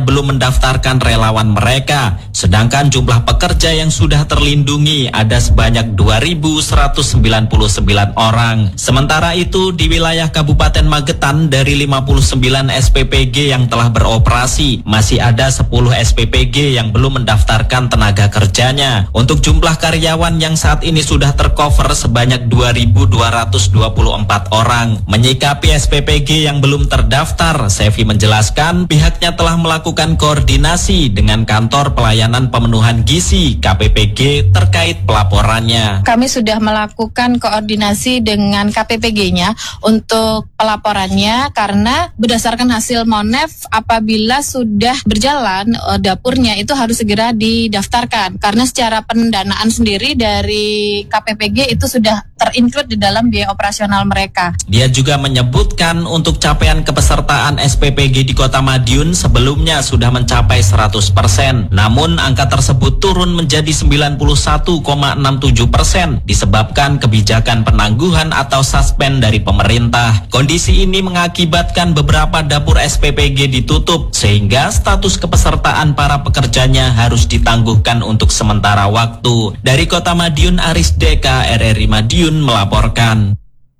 belum mendaftarkan relawan mereka. Sedangkan jumlah pekerja yang sudah terlindungi ada sebanyak 2.199 orang. Sementara itu di wilayah Kabupaten Magetan dari 59 SPPG yang telah beroperasi, masih ada 10 SPPG yang belum mendaftarkan tenaga kerjanya. Untuk jumlah karyawan yang saat ini sudah tercover sebanyak 2.224 orang. Menyikapi SPPG yang belum terdaftar, Sevi menjelaskan pihaknya telah melakukan koordinasi dengan kantor pelayanan pemenuhan gizi KPPG terkait pelaporannya. Kami sudah melakukan koordinasi dengan KPPG-nya untuk pelaporannya karena berdasarkan hasil Monef apabila sudah berjalan dapurnya itu harus segera didaftarkan karena secara pendanaan sendiri dari KPPG itu sudah terinclude di dalam biaya operasional mereka. Dia juga menyebutkan untuk capaian kepesertaan SPPG di Kota Madiun sebelumnya sudah mencapai 100%. Namun angka tersebut turun menjadi 91,67% disebabkan kebijakan penangguhan atau suspend dari pemerintah. Kondisi ini mengakibatkan beberapa dapur SPPG ditutup sehingga status kepesertaan para pekerjanya harus ditangguhkan untuk sementara waktu. Dari Kota Madiun, Aris Deka, RRI Madiun melaporkan.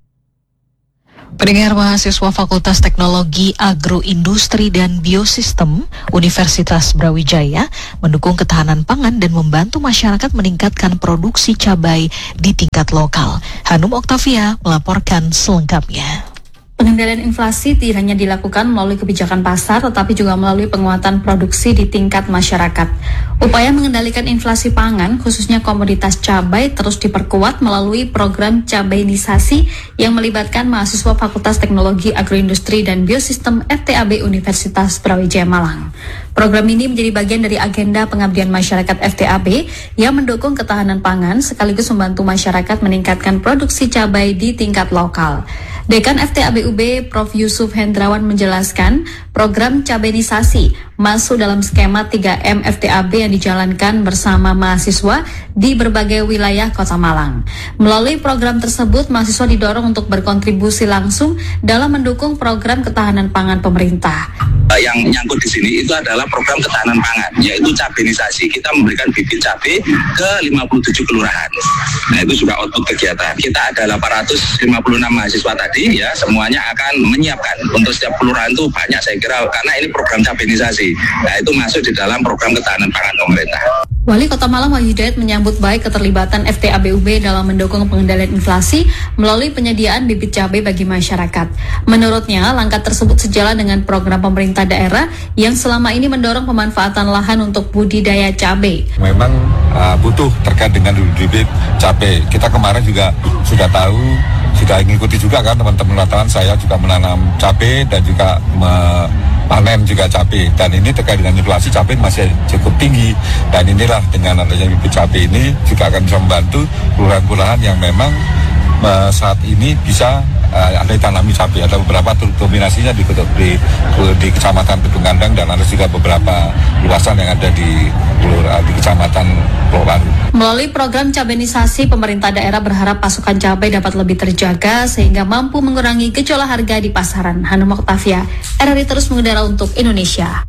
Pendengar, mahasiswa Fakultas Teknologi Agroindustri dan Biosistem Universitas Brawijaya mendukung ketahanan pangan dan membantu masyarakat meningkatkan produksi cabai di tingkat lokal. Hanum Oktavia melaporkan selengkapnya. Pengendalian inflasi tidak hanya dilakukan melalui kebijakan pasar, tetapi juga melalui penguatan produksi di tingkat masyarakat. Upaya mengendalikan inflasi pangan, khususnya komoditas cabai, terus diperkuat melalui program cabainisasi yang melibatkan mahasiswa Fakultas Teknologi Agroindustri dan Biosistem FTAB Universitas Brawijaya Malang. Program ini menjadi bagian dari agenda pengabdian masyarakat FTAB yang mendukung ketahanan pangan sekaligus membantu masyarakat meningkatkan produksi cabai di tingkat lokal. Dekan FTAB UB Prof. Yusuf Hendrawan menjelaskan program cabainisasi masuk dalam skema 3M FTAB yang dijalankan bersama mahasiswa di berbagai wilayah Kota Malang. Melalui program tersebut, mahasiswa didorong untuk berkontribusi langsung dalam mendukung program ketahanan pangan pemerintah. Yang nyangkut di sini itu adalah program ketahanan pangan, yaitu cabainisasi. Kita memberikan bibit cabai ke 57 kelurahan. Nah, itu sudah output kegiatan. Kita ada 856 mahasiswa tadi, ya, semuanya akan menyiapkan. Untuk setiap kelurahan itu banyak saya kira, karena ini program cabainisasi. Nah, itu masuk di dalam program ketahanan pangan pemerintah. Wali Kota Malang Wahyu Hidayat menyambut baik keterlibatan FTAB UB dalam mendukung pengendalian inflasi melalui penyediaan bibit cabai bagi masyarakat. Menurutnya, langkah tersebut sejalan dengan program pemerintah daerah yang selama ini mendorong pemanfaatan lahan untuk budidaya cabai. Memang butuh terkait dengan bibit cabai. Kita kemarin juga sudah tahu, sudah mengikuti juga kan teman-teman wartawan, saya juga menanam cabai dan juga panen juga cabai, dan ini terkait dengan inflasi cabai masih cukup tinggi, dan inilah dengan adanya bibit cabai ini juga akan bisa membantu kelurahan-kelurahan yang memang saat ini bisa ada tanami cabai. Ada beberapa dominasinya di Kecamatan Kedung Kandang dan ada juga beberapa luasan yang ada di Kecamatan Pulau Baru. Melalui program cabainisasi, pemerintah daerah berharap pasokan cabai dapat lebih terjaga sehingga mampu mengurangi gejolak harga di pasaran. Hanum Oktavia, RRI terus mengudara untuk Indonesia.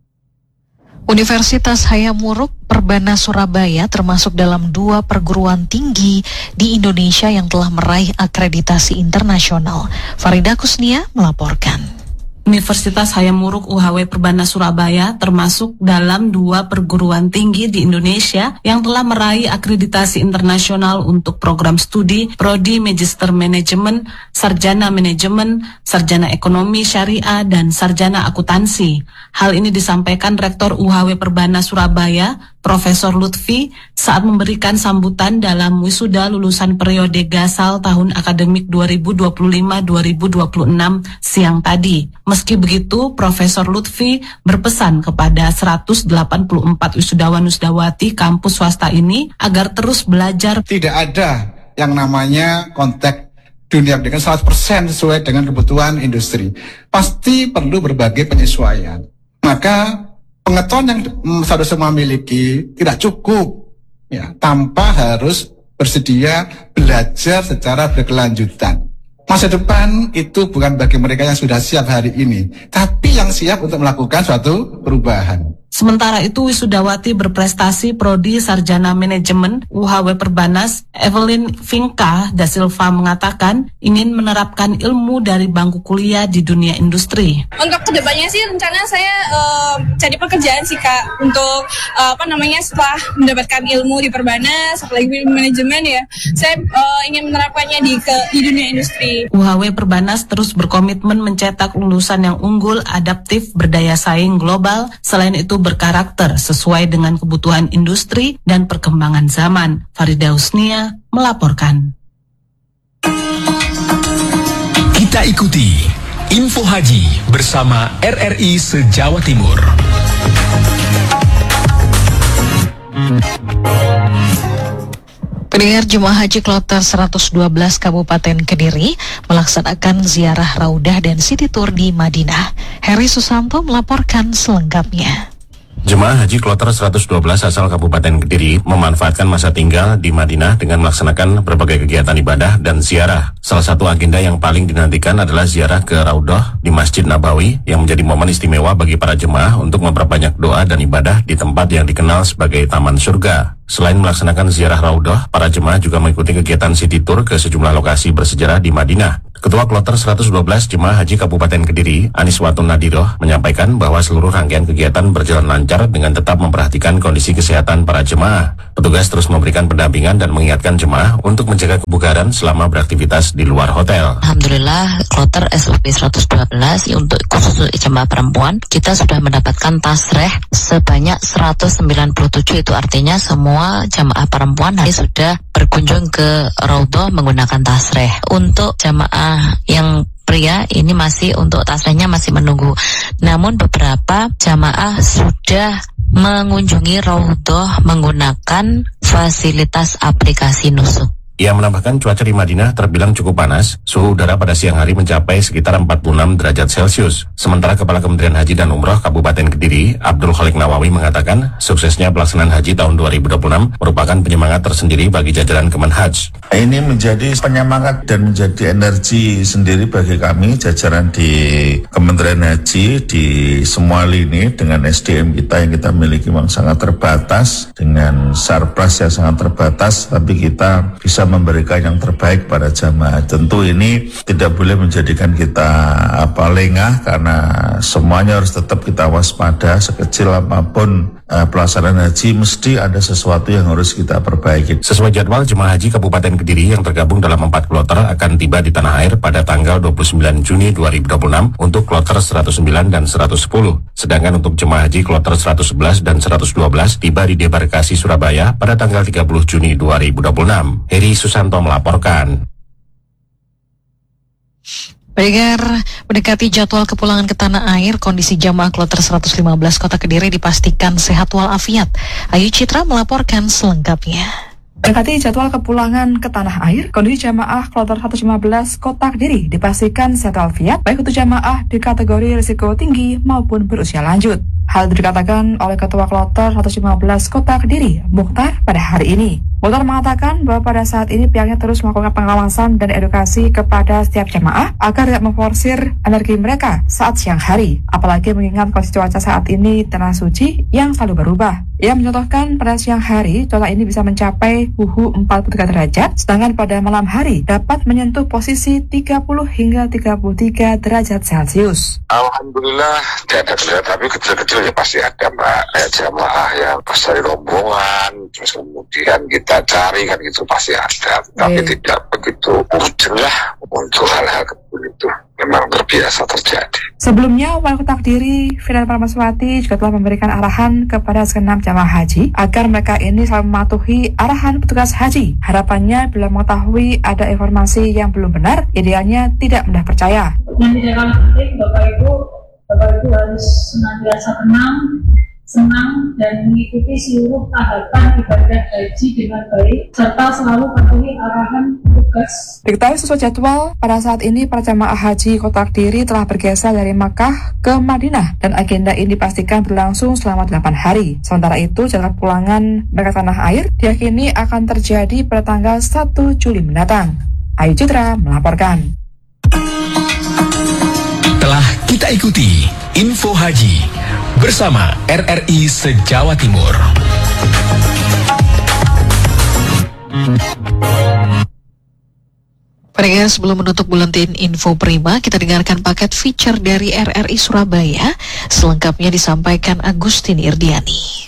Universitas Hayam Wuruk Perbana Surabaya termasuk dalam 2 perguruan tinggi di Indonesia yang telah meraih akreditasi internasional. Farida Kusnia melaporkan. Universitas Hayam Wuruk UHW Perbana Surabaya termasuk dalam 2 perguruan tinggi di Indonesia yang telah meraih akreditasi internasional untuk program studi Prodi Magister Manajemen, Sarjana Manajemen, Sarjana Ekonomi Syariah, dan Sarjana Akuntansi. Hal ini disampaikan Rektor UHW Perbana Surabaya, Profesor Lutfi, saat memberikan sambutan dalam wisuda lulusan periode Gasal tahun akademik 2025-2026 siang tadi. Meski begitu, Profesor Lutfi berpesan kepada 184 wisudawan-wisudawati kampus swasta ini agar terus belajar. Tidak ada yang namanya konteks dunia pendidikan 100% sesuai dengan kebutuhan industri. Pasti perlu berbagai penyesuaian. Maka pengetahuan yang saudara semua miliki tidak cukup, ya, tanpa harus bersedia belajar secara berkelanjutan. Masa depan itu bukan bagi mereka yang sudah siap hari ini, tapi yang siap untuk melakukan suatu perubahan. Sementara itu, wisudawati berprestasi Prodi Sarjana Manajemen UHW Perbanas, Evelyn Vinka da Silva mengatakan ingin menerapkan ilmu dari bangku kuliah di dunia industri. Untuk kedepannya sih rencana saya cari pekerjaan sih Kak, untuk setelah mendapatkan ilmu di Perbanas, apalagi di manajemen ya, saya ingin menerapkannya di dunia industri. UHW Perbanas terus berkomitmen mencetak lulusan yang unggul, adaptif, berdaya saing global, selain itu berkarakter sesuai dengan kebutuhan industri dan perkembangan zaman. Farida Husnia melaporkan. Kita ikuti Info Haji bersama RRI se-Jawa Timur. Pendengar, jemaah haji kloter 112 Kabupaten Kediri melaksanakan ziarah Raudah dan City Tour di Madinah. Heri Susanto melaporkan selengkapnya. Jemaah Haji Kloter 112 asal Kabupaten Kediri memanfaatkan masa tinggal di Madinah dengan melaksanakan berbagai kegiatan ibadah dan ziarah. Salah satu agenda yang paling dinantikan adalah ziarah ke Raudhah di Masjid Nabawi yang menjadi momen istimewa bagi para jemaah untuk memperbanyak doa dan ibadah di tempat yang dikenal sebagai Taman Surga. Selain melaksanakan ziarah Raudhah, para jemaah juga mengikuti kegiatan City Tour ke sejumlah lokasi bersejarah di Madinah. Ketua Kloter 112 Jemaah Haji Kabupaten Kediri, Aniswatun Nadiroh, menyampaikan bahwa seluruh rangkaian kegiatan berjalan lancar dengan tetap memperhatikan kondisi kesehatan para jemaah. Petugas terus memberikan pendampingan dan mengingatkan jemaah untuk menjaga kebugaran selama beraktivitas di luar hotel. Alhamdulillah, Kloter SUP 112 untuk khusus jemaah perempuan, kita sudah mendapatkan tasreh sebanyak 197, itu artinya semua jemaah perempuan sudah berkunjung ke Raudhah menggunakan tasreh. Untuk jemaah yang pria ini masih untuk tasrehnya masih menunggu. Namun beberapa jamaah sudah mengunjungi Raudhah menggunakan fasilitas aplikasi nusuk. Ia menambahkan cuaca di Madinah terbilang cukup panas, suhu udara pada siang hari mencapai sekitar 46 derajat Celcius. Sementara Kepala Kementerian Haji dan Umroh Kabupaten Kediri, Abdul Khalik Nawawi mengatakan, suksesnya pelaksanaan haji tahun 2026 merupakan penyemangat tersendiri bagi jajaran Kemenhaj. Ini menjadi penyemangat dan menjadi energi sendiri bagi kami, jajaran di Kementerian Haji, di semua lini dengan SDM kita yang kita miliki memang sangat terbatas, dengan surplus yang sangat terbatas, tapi kita bisa memberikan yang terbaik pada jamaah. Tentu ini tidak boleh menjadikan kita lengah, karena semuanya harus tetap kita waspada. Sekecil apapun pelaksanaan haji, mesti ada sesuatu yang harus kita perbaiki. Sesuai jadwal, jemaah haji Kabupaten Kediri yang tergabung dalam 4 kloter akan tiba di tanah air pada tanggal 29 Juni 2026 untuk kloter 109 dan 110. Sedangkan untuk jemaah haji kloter 111 dan 112 tiba di debarkasi Surabaya pada tanggal 30 Juni 2026. Heri Susanto melaporkan. Pendengar, mendekati jadwal kepulangan ke tanah air, kondisi jamaah kloter 115 Kota Kediri dipastikan sehat walafiat. Ayu Citra melaporkan selengkapnya. Mendekati jadwal kepulangan ke tanah air, kondisi jamaah kloter 115 Kota Kediri dipastikan sehat walafiat, baik untuk jamaah di kategori risiko tinggi maupun berusia lanjut. Hal itu dikatakan oleh Ketua Kloter 115 Kota Kediri, Mukhtar, pada hari ini. Mukhtar mengatakan bahwa pada saat ini pihaknya terus melakukan pengawasan dan edukasi kepada setiap jamaah agar tidak memforsir energi mereka saat siang hari, apalagi mengingat kondisi cuaca saat ini tanah suci yang selalu berubah. Ia mencontohkan pada siang hari cuaca ini bisa mencapai suhu 43 derajat, sedangkan pada malam hari dapat menyentuh posisi 30 hingga 33 derajat Celcius. Alhamdulillah tidak ada kendala, tapi kecil-kecil ya pasti ada, Mbak. Kayak jamaah yang pas dari rombongan, terus kemudian kita cari kan, gitu pasti ada. Tapi tidak begitu urgent lah untuk hal-hal itu. Memang terbiasa terjadi. Sebelumnya, Wali Kota Kediri, Firdan Parmaswati, juga telah memberikan arahan kepada segenap jamaah haji agar mereka ini selalu mematuhi arahan petugas haji. Harapannya bila mengetahui ada informasi yang belum benar, idealnya tidak mudah percaya. Yang tidak kalah penting, Bapak Ibu harus senantiasa senang dan mengikuti seluruh tahapan ibadah haji dengan baik, serta selalu patuhi arahan petugas. Diketahui sesuai jadwal, pada saat ini para jamaah haji Kota Kediri telah bergeser dari Makkah ke Madinah, dan agenda ini dipastikan berlangsung selama 8 hari. Sementara itu, jadwal pulangan mereka tanah air diyakini akan terjadi pada tanggal 1 Juli mendatang. Ayu Citra melaporkan. Kita ikuti Info Haji bersama RRI se-Jawa Timur. Pendengar, sebelum menutup buletin Info Prima, kita dengarkan paket feature dari RRI Surabaya. Selengkapnya disampaikan Agustin Irdiani.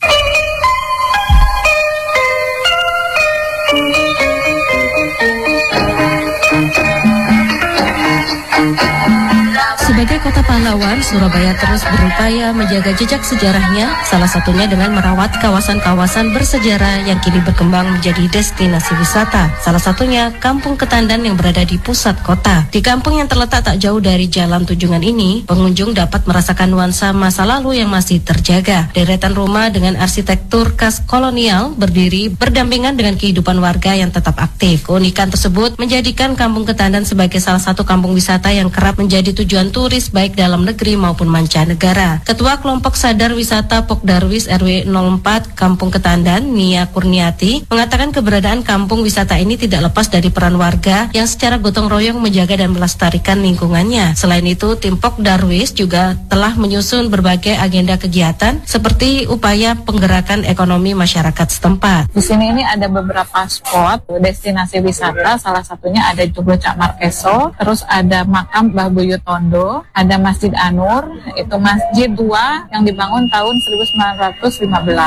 Sebagai kota pahlawan, Surabaya terus berupaya menjaga jejak sejarahnya, salah satunya dengan merawat kawasan-kawasan bersejarah yang kini berkembang menjadi destinasi wisata. Salah satunya Kampung Ketandan yang berada di pusat kota. Di kampung yang terletak tak jauh dari Jalan Tunjungan ini, pengunjung dapat merasakan nuansa masa lalu yang masih terjaga. Deretan rumah dengan arsitektur khas kolonial berdiri berdampingan dengan kehidupan warga yang tetap aktif. Keunikan tersebut menjadikan Kampung Ketandan sebagai salah satu kampung wisata yang kerap menjadi tujuan turis baik dalam negeri maupun mancanegara. Ketua Kelompok Sadar Wisata Pokdarwis RW 04 Kampung Ketandan, Nia Kurniati, mengatakan keberadaan kampung wisata ini tidak lepas dari peran warga yang secara gotong royong menjaga dan melestarikan lingkungannya. Selain itu, tim Pokdarwis juga telah menyusun berbagai agenda kegiatan seperti upaya penggerakan ekonomi masyarakat setempat. Di sini ini ada beberapa spot destinasi wisata, salah satunya ada Joglo Cak Markeso, terus ada makam Mbah Buyut Tondo, ada Masjid Anur, itu masjid tua yang dibangun tahun 1915.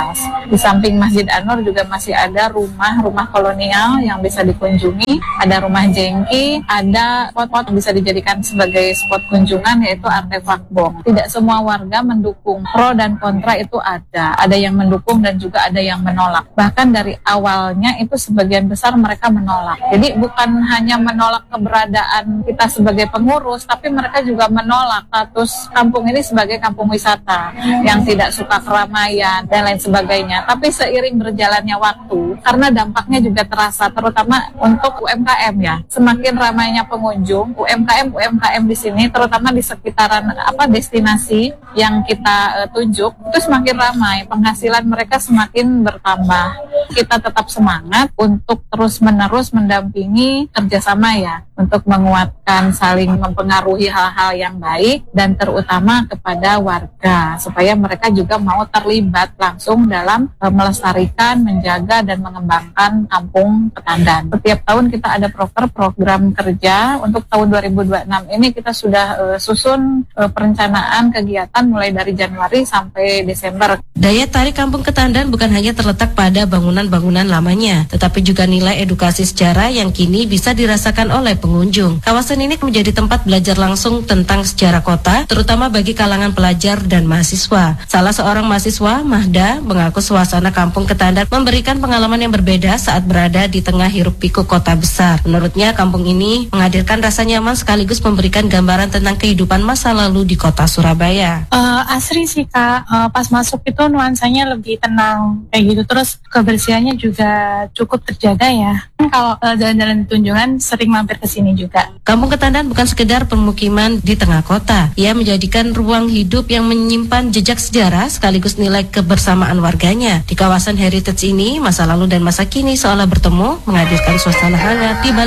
Di samping Masjid Anur juga masih ada rumah-rumah kolonial yang bisa dikunjungi, ada rumah jengki, ada spot-spot bisa dijadikan sebagai spot kunjungan yaitu artefak bom. Tidak semua warga mendukung, pro dan kontra itu ada yang mendukung dan juga ada yang menolak. Bahkan dari awalnya itu sebagian besar mereka menolak. Jadi bukan hanya menolak keberadaan kita sebagai pengurus, tapi mereka juga menolak status kampung ini sebagai kampung wisata yang tidak suka keramaian dan lain sebagainya. Tapi seiring berjalannya waktu, karena dampaknya juga terasa, terutama untuk UMKM ya. Semakin ramainya pengunjung, UMKM di sini, terutama di sekitaran destinasi yang kita tunjuk, itu semakin ramai, penghasilan mereka semakin bertambah. Kita tetap semangat untuk terus-menerus mendampingi kerjasama ya, untuk menguatkan, saling mempengaruhi hal-hal yang baik dan terutama kepada warga supaya mereka juga mau terlibat langsung dalam melestarikan, menjaga dan mengembangkan Kampung Ketandan. Setiap tahun kita ada program kerja. Untuk tahun 2026 ini kita sudah susun perencanaan kegiatan mulai dari Januari sampai Desember. Daya tarik Kampung Ketandan bukan hanya terletak pada bangunan-bangunan lamanya, tetapi juga nilai edukasi sejarah yang kini bisa dirasakan oleh pengunjung. Kawasan ini menjadi tempat belajar langsung tentang sejarah kota, terutama bagi kalangan pelajar dan mahasiswa. Salah seorang mahasiswa, Mahda, mengaku suasana Kampung Ketandan memberikan pengalaman yang berbeda saat berada di tengah hiruk-pikuk kota besar. Menurutnya, kampung ini menghadirkan rasa nyaman sekaligus memberikan gambaran tentang kehidupan masa lalu di kota Surabaya. Asri sih Kak, pas masuk itu nuansanya lebih tenang kayak gitu, terus kebersihannya juga cukup terjaga ya. Kalau jalan-jalan di Tunjungan sering mampir ke sini juga. Kampung Ketandan bukan sekedar permukiman di tengah kota. Ia menjadikan ruang hidup yang menyimpan jejak sejarah sekaligus nilai kebersamaan warganya. Di kawasan heritage ini, masa lalu dan masa kini seolah bertemu, menghadirkan suasana hangat di balik